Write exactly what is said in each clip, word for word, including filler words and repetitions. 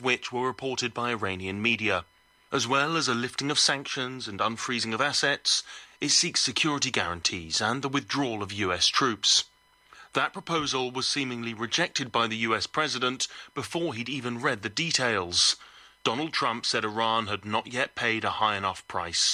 which were reported by Iranian media. As well as a lifting of sanctions and unfreezing of assets, it seeks security guarantees and the withdrawal of U S troops. That proposal was seemingly rejected by the U S president before he'd even read the details. Donald Trump said Iran had not yet paid a high enough price.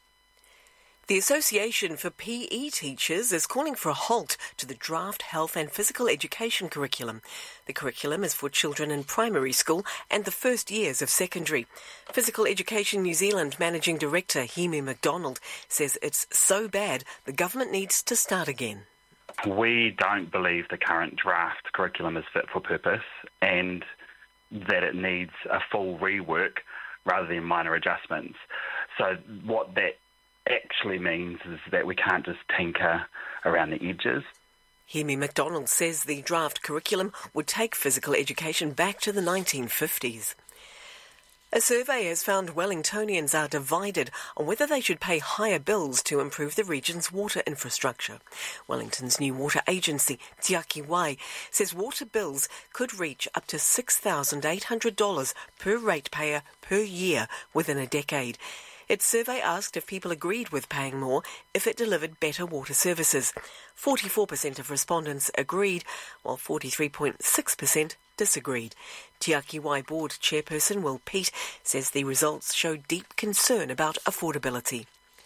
The Association for P E Teachers is calling for a halt to the draft health and physical education curriculum. The curriculum is for children in primary school and the first years of secondary. Physical Education New Zealand Managing Director Hemi McDonald says it's so bad the government needs to start again. We don't believe the current draft curriculum is fit for purpose and that it needs a full rework rather than minor adjustments. So what that actually means is that we can't just tinker around the edges. Hemi McDonald says the draft curriculum would take physical education back to the nineteen fifties. A survey has found Wellingtonians are divided on whether they should pay higher bills to improve the region's water infrastructure. Wellington's new water agency, Te Aki Wai, says water bills could reach up to six thousand eight hundred dollars per ratepayer per year within a decade. Its survey asked if people agreed with paying more if it delivered better water services. forty-four percent of respondents agreed, while forty-three point six percent disagreed. Te Aki Wai Board Chairperson Will Peat says the results show deep concern about affordability.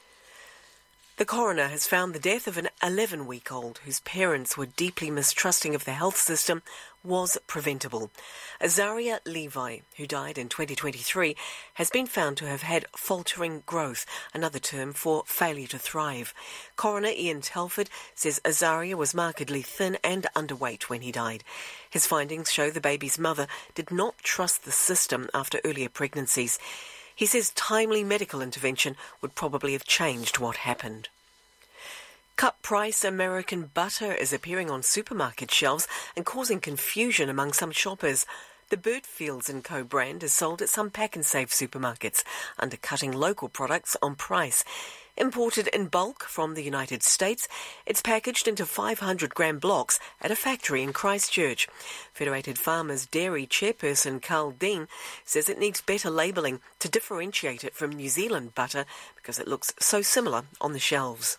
The coroner has found the death of an eleven-week-old whose parents were deeply mistrusting of the health system was preventable. Azaria Levi, who died in twenty twenty-three, has been found to have had faltering growth, another term for failure to thrive. Coroner Ian Telford says Azaria was markedly thin and underweight when he died. His findings show the baby's mother did not trust the system after earlier pregnancies. He says timely medical intervention would probably have changed what happened. Cut-price American butter is appearing on supermarket shelves and causing confusion among some shoppers. The Birdfields and Co brand is sold at some Pack and Save supermarkets, undercutting local products on price. Imported in bulk from the United States, it's packaged into five hundred gram blocks at a factory in Christchurch. Federated Farmers Dairy chairperson Carl Dean says it needs better labelling to differentiate it from New Zealand butter because it looks so similar on the shelves.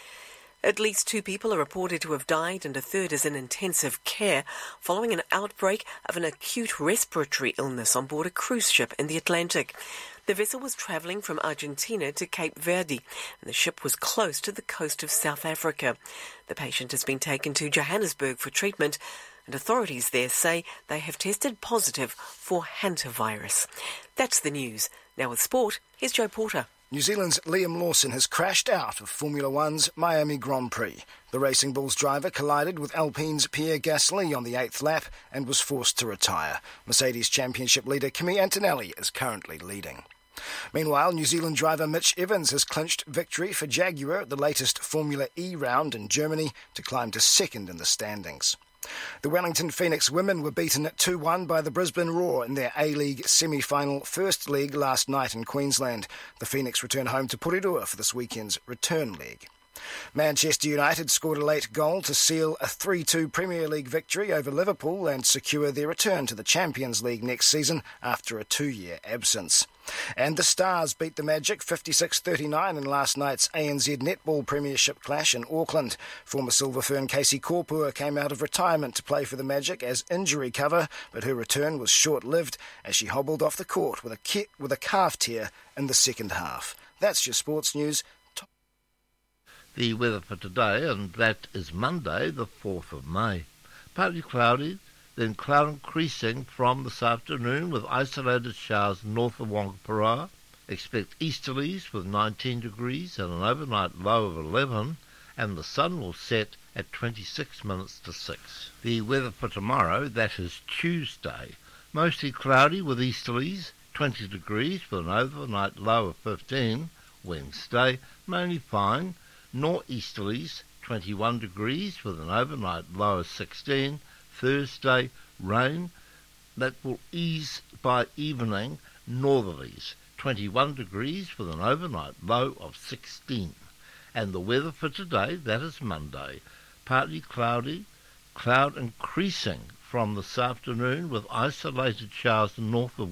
At least two people are reported to have died and a third is in intensive care following an outbreak of an acute respiratory illness on board a cruise ship in the Atlantic. The vessel was travelling from Argentina to Cape Verde, and the ship was close to the coast of South Africa. The patient has been taken to Johannesburg for treatment, and authorities there say they have tested positive for hantavirus. That's the news. Now with sport, here's Joe Porter. New Zealand's Liam Lawson has crashed out of Formula One's Miami Grand Prix. The Racing Bulls driver collided with Alpine's Pierre Gasly on the eighth lap and was forced to retire. Mercedes Championship leader Kimi Antonelli is currently leading. Meanwhile, New Zealand driver Mitch Evans has clinched victory for Jaguar at the latest Formula E round in Germany to climb to second in the standings. The Wellington Phoenix women were beaten at two one by the Brisbane Roar in their A-League semi-final first leg last night in Queensland. The Phoenix return home to Porirua for this weekend's return leg. Manchester United scored a late goal to seal a three two Premier League victory over Liverpool and secure their return to the Champions League next season after a two-year absence. And the Stars beat the Magic fifty-six thirty-nine in last night's A N Z Netball Premiership clash in Auckland. Former Silver Fern Casey Korpua came out of retirement to play for the Magic as injury cover, but her return was short-lived as she hobbled off the court with a, ki- with a calf tear in the second half. That's your sports news. The weather for today, and that is Monday, the fourth of May. Partly cloudy, then cloud increasing from this afternoon with isolated showers north of Wangaparaoa. Expect easterlies with nineteen degrees and an overnight low of eleven, and the sun will set at twenty-six minutes to six. The weather for tomorrow, that is Tuesday, mostly cloudy with easterlies, twenty degrees with an overnight low of fifteen. Wednesday, mainly fine, northeasterlies, twenty-one degrees with an overnight low of sixteen. Thursday, rain that will ease by evening, northerlies, twenty-one degrees with an overnight low of sixteen. And the weather for today, that is Monday, partly cloudy, cloud increasing from this afternoon with isolated showers north of